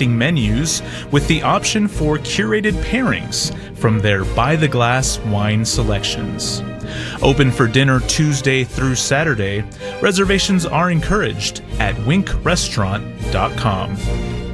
tasting menus with the option for curated pairings from their by the glass wine selections. Open for dinner Tuesday through Saturday, reservations are encouraged at winkrestaurant.com.